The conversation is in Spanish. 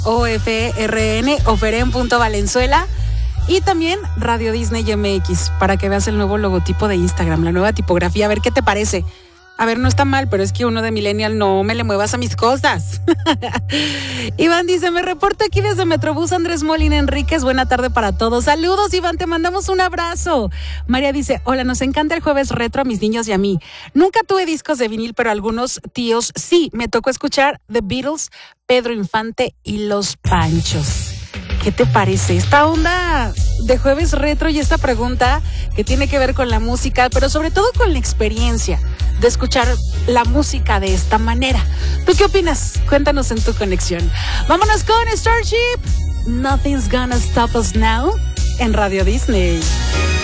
OFRN, oferen.valenzuela. Y también Radio Disney MX, para que veas el nuevo logotipo de Instagram, la nueva tipografía. A ver qué te parece. A ver, no está mal, pero es que uno de Millennial, no me le muevas a mis cosas. Iván dice, me reporto aquí desde Metrobús Andrés Molina Enríquez. Buena tarde para todos. Saludos, Iván, te mandamos un abrazo. María dice, hola, nos encanta el jueves retro a mis niños y a mí. Nunca tuve discos de vinil, pero algunos tíos sí. Me tocó escuchar The Beatles, Pedro Infante y Los Panchos. ¿Qué te parece esta onda de jueves retro y esta pregunta que tiene que ver con la música, pero sobre todo con la experiencia de escuchar la música de esta manera? ¿Tú qué opinas? Cuéntanos en tu conexión. Vámonos con Starship. Nothing's Gonna Stop Us Now en Radio Disney.